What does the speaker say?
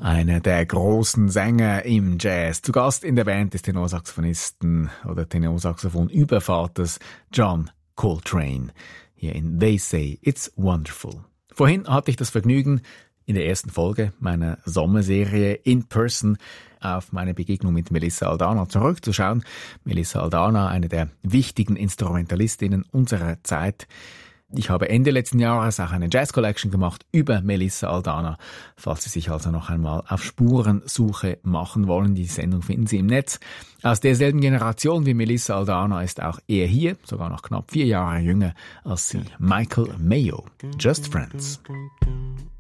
Einer der großen Sänger im Jazz. Zu Gast in der Band des Tenorsaxophonisten oder Tenorsaxophon-Übervaters John Coltrane. Hier in They Say It's Wonderful. Vorhin hatte ich das Vergnügen, in der ersten Folge meiner Sommerserie In Person auf meine Begegnung mit Melissa Aldana zurückzuschauen. Melissa Aldana, eine der wichtigen Instrumentalistinnen unserer Zeit. Ich habe Ende letzten Jahres auch eine Jazz Collection gemacht über Melissa Aldana. Falls Sie sich also noch einmal auf Spurensuche machen wollen, die Sendung finden Sie im Netz. Aus derselben Generation wie Melissa Aldana ist auch er hier, sogar noch knapp 4 Jahre jünger als sie, Michael Mayo. Just Friends.